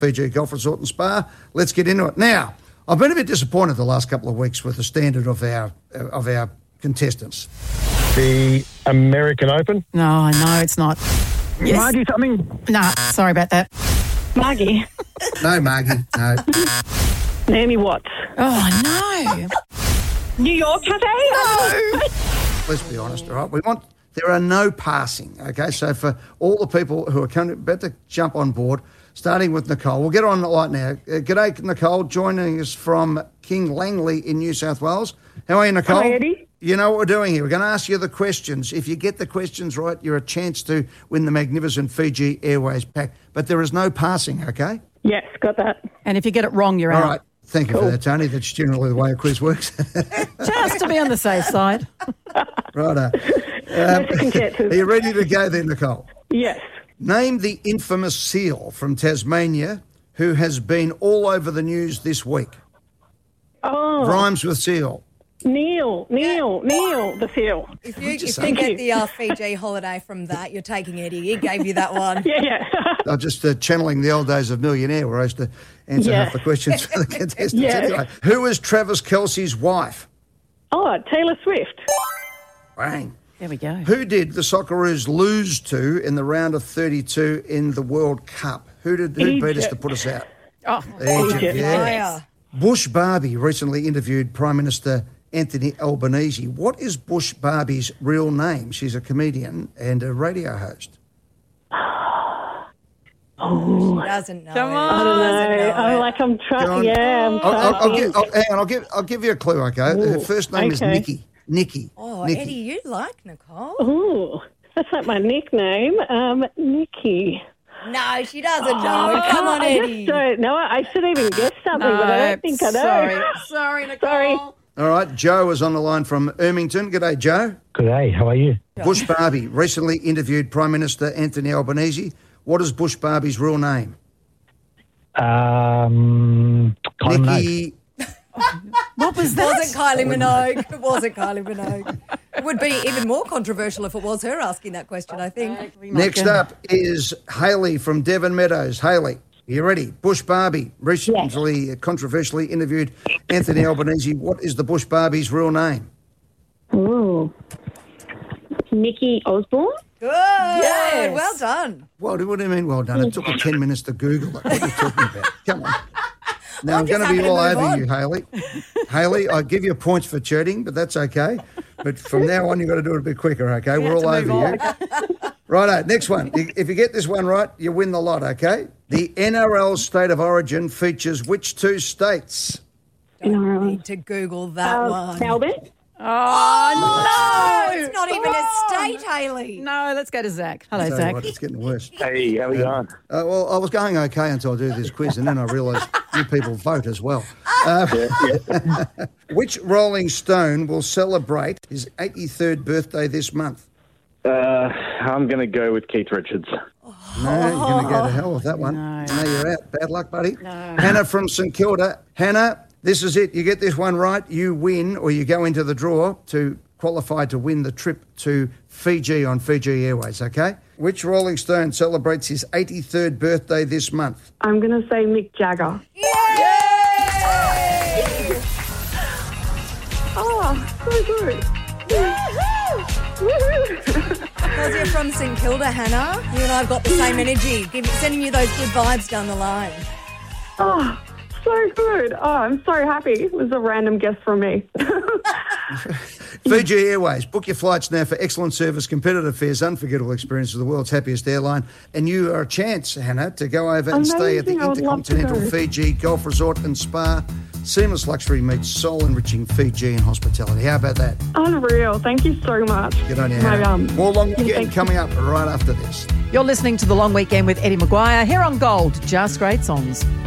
Fiji Golf Resort and Spa. Let's get into it. Now, I've been a bit disappointed the last couple of weeks with the standard of our contestants. The American Open. No, it's not. Yes. Margie something. Nah, sorry about that. Margie. No, Margie, no. Naomi Watts. Oh, no. New York Cafe? No. Let's be honest, all right? There are no passing, okay? So for all the people who are about to jump on board, starting with Nicole. We'll get on right now. G'day, Nicole, joining us from King Langley in New South Wales. How are you, Nicole? Hi, Eddie. You know what we're doing here. We're going to ask you the questions. If you get the questions right, you're a chance to win the magnificent Fiji Airways pack. But there is no passing, okay? Yes, got that. And if you get it wrong, you're All out. right. Thank you for that, Tony. That's generally the way a quiz works. Just to be on the safe side. Righto. Are you ready to go then, Nicole? Yes. Name the infamous seal from Tasmania who has been all over the news this week. Oh. Rhymes with seal. Neil, the seal. If you get the Fiji holiday from that, you're taking Eddie. He gave you that one. Yeah. I'm just channeling the old days of Millionaire where I used to answer half the questions for the contestants. Yeah. Anyway, who is Travis Kelce's wife? Oh, Taylor Swift. Bang. There we go. Who did the Socceroos lose to in the round of 32 in the World Cup? Who beat us to put us out? Oh, Egypt, yeah. Yeah. Bush Barbie recently interviewed Prime Minister Anthony Albanese. What is Bush Barbie's real name? She's a comedian and a radio host. She doesn't know. Come on. I don't know. I'm trying. Yeah, I'm trying. I'll give you a clue, okay? Her first name is Nikki. Nikki. Oh, Nikki. Eddie, you like Nicole? Ooh, that's like my nickname, Nikki. No, she doesn't know. Come on, I Eddie. just don't know. I should even guess something, but I don't think I know. Sorry, Nicole. Sorry. All right, Joe is on the line from Ermington. G'day, Joe. G'day, how are you? Bush Barbie recently interviewed Prime Minister Anthony Albanese. What is Bush Barbie's real name? Kylie Nikki. What was It that? wasn't Kylie Minogue. It wasn't Kylie Minogue. It would be even more controversial if it was her asking that question, I think. Next up is Hayley from Devon Meadows. Hayley, you ready? Bush Barbie recently controversially interviewed Anthony Albanese. What is the Bush Barbie's real name? Ooh. Nikki Osborne? Good. Yes. Well done. What do you mean well done? It took her 10 minutes to Google it. What are you talking about? Come on. Now, I'm going to be all over you, Hayley. Hayley, I give you points for cheating, but that's okay. But from now on, you've got to do it a bit quicker, okay? We're all over you. Righto, next one. If you get this one right, you win the lot, okay? The NRL state of origin features which two states? Don't need to Google that one. Melbourne? Oh, no! It's not even a state, Hayley. No, let's go to Zach. Hello, So Zach. what, it's getting worse. Hey, how are you going? Well, I was going okay until I do this quiz, and then I realised you people vote as well. Which Rolling Stone will celebrate his 83rd birthday this month? I'm going to go with Keith Richards. No, you're going to go to hell with that one. No, you're out. Bad luck, buddy. No. Hannah from St Kilda. Hannah, this is it. You get this one right, you win, or you go into the draw to qualify to win the trip to Fiji on Fiji Airways, okay? Which Rolling Stone celebrates his 83rd birthday this month? I'm going to say Mick Jagger. Yay! Oh, so good. Because you're from St Kilda, Hannah, you and I have got the same energy, sending you those good vibes down the line. Oh, so good. Oh, I'm so happy. It was a random guess from me. Fiji Airways. Book your flights now for excellent service, competitive fares, unforgettable experience of the world's happiest airline. And you are a chance, Hannah, to go over and stay at the Intercontinental Fiji Golf Resort and Spa. Seamless luxury meets soul-enriching Fijian hospitality. How about that? Unreal. Thank you so much. Good on you, Hannah. More long weekend coming up right after this. You're listening to The Long Weekend with Eddie Maguire here on Gold. Just great songs.